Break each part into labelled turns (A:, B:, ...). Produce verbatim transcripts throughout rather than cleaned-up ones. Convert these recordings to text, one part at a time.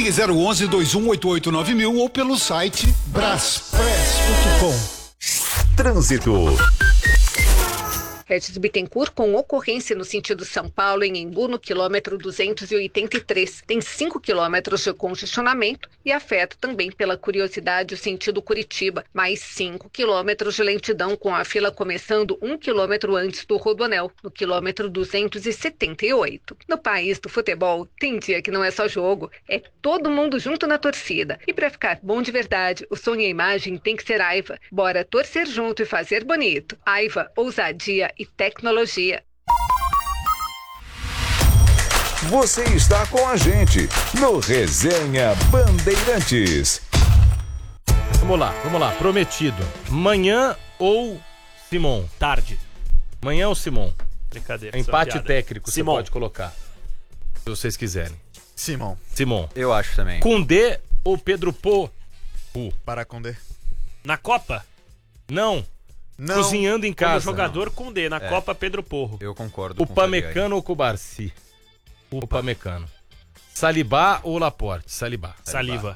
A: Ligue zero onze, dois um oito oito nove mil ou pelo site braspress ponto com.
B: Trânsito.
C: Regis Bittencourt com ocorrência no sentido São Paulo em Embu, no quilômetro duzentos e oitenta e três. Tem cinco quilômetros de congestionamento e afeta também pela curiosidade o sentido Curitiba. Mais cinco quilômetros de lentidão, com a fila começando um quilômetro antes do Rodoanel, no quilômetro duzentos e setenta e oito. No país do futebol, tem dia que não é só jogo, é todo mundo junto na torcida. E para ficar bom de verdade, o som e a imagem tem que ser Aiva. Bora torcer junto e fazer bonito. Aiva, ousadia e tecnologia.
B: Você está com a gente no Resenha Bandeirantes.
D: Vamos lá, vamos lá, prometido. Manhã ou Simon?
E: Tarde.
D: Manhã ou Simon?
E: Brincadeira.
D: Empate técnico,
E: Simon.
D: você pode colocar. Se vocês quiserem.
F: Simon.
D: Simon.
G: Eu acho também.
D: Condé ou Pedro Pô?
F: Para Condé.
E: Na Copa?
D: Não.
F: Não.
D: Cozinhando em
E: Como
D: casa.
E: jogador com D. Na
G: É.
E: Copa, Pedro Porro.
G: Eu concordo
D: O
G: com
D: Pamecano ou Cubarci? O Pamecano. Salibá ou Laporte? Salibá.
E: Saliva.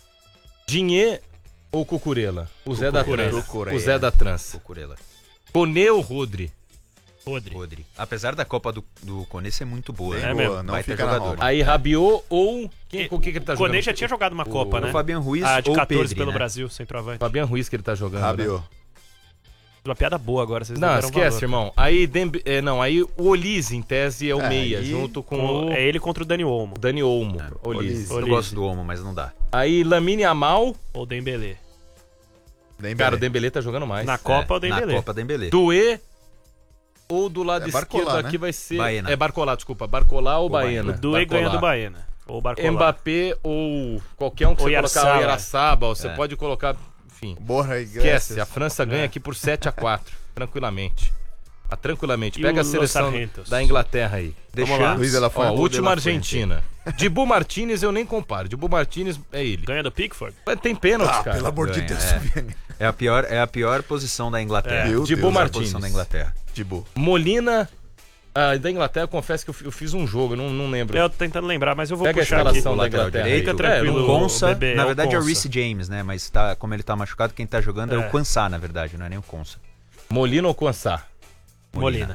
D: Dinhê ou Cucurella? O Zé da
E: Cucurella.
D: Trans.
F: Cucurella.
D: O Zé da Trans.
G: Cucurella.
D: Conê ou Rodri?
E: Rodri.
G: Rodri. Apesar da Copa do, do Cone ser muito boa.
F: Bem
E: É
F: boa,
E: mesmo.
F: não
G: Vai ter
F: fica na
G: jogador.
F: Roma.
D: Aí Rabiot ou... Quem, com quem que ele tá
E: O Koné
D: jogando?
E: já tinha jogado uma Copa,
G: o
E: né?
G: Fabian Ruiz
E: Ah, de
G: ou
E: quatorze
G: Pedri,
E: pelo
G: né?
E: Brasil, centroavante.
D: Fabian Ruiz que ele tá jogando. Né?
F: Rabiot.
E: Uma piada boa agora, vocês não,
D: Não,
E: deram
D: esquece,
E: valor.
D: irmão. Aí, Dembe... é, não, aí o Olise, em tese, é o
F: É,
D: meia,
F: e-
D: junto com
E: Com-
D: o
E: É ele contra o Dani Olmo.
D: Dani Olmo.
G: É,
D: Olise.
G: Eu
E: Olise.
G: gosto do Olmo, mas não dá.
D: Aí Lamine Yamal.
E: Ou Dembélé.
F: Dembélé.
D: Cara, o Dembélé tá jogando mais.
E: Na Copa,
G: É,
E: o Dembélé.
G: Na Copa, Dembélé.
D: Duê ou do lado
F: É
D: esquerdo
F: Barcola,
D: aqui
F: né?
D: vai ser...
G: Baena.
D: É Barcolá, desculpa. Barcolá ou,
G: Ou
D: Baena?
E: O Duê ganha do Baena. Ou Barcola.
D: Mbappé ou qualquer um que
E: Ou
D: você colocar.
E: Yarzaba.
D: O Yarasaba, você
G: É.
D: pode colocar... Enfim.
F: Borra e
D: Esquece,
F: Grécia.
D: a França ganha
E: É.
D: aqui por sete a quatro, tranquilamente. Ah, tranquilamente.
E: E
D: Pega
E: o
D: a seleção
E: Los Sargentos?
D: da Inglaterra aí.
E: Vamos lá.
F: Luiz de la
D: Ó,
F: Fuente.
D: última Argentina. Dibu Martínez eu nem comparo. Dibu Martínez é ele.
E: Ganha do Pickford?
D: Mas tem pênalti,
F: Ah,
D: cara.
F: pelo amor de
G: Ganha,
F: Deus.
G: é.
F: Vianney.
G: É a pior, é a pior posição da Inglaterra.
E: É.
F: Meu
D: Dibu
F: Deus,
G: A
D: Martínez.
G: posição da Inglaterra.
F: Dibu.
D: Molina, ah, da Inglaterra, eu confesso que eu, fi- eu fiz um jogo, eu não, não lembro.
E: Eu tô tentando lembrar, mas eu vou
D: Pega a
E: puxar aqui.
D: escalação da
G: lateral
D: Inglaterra.
G: direito.
D: aí.
E: Fica tranquilo.
D: É,
G: O
D: não-
G: Konsa,
E: bebê, é
G: na
E: o
G: verdade é o
E: Konsa.
G: Reece James, né? Mas tá, como ele tá machucado, quem tá jogando é,
E: É.
G: o Quansá, na verdade, não é nem o Konsa.
D: Molina ou Quansá?
E: Molina.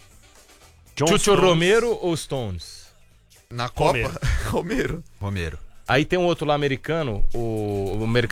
E: John
D: Chucho
E: Stones.
D: Romero ou Stones?
F: Na Copa,
E: Romero.
F: Romero.
G: Romero.
D: Aí tem um outro lá americano, o, o americano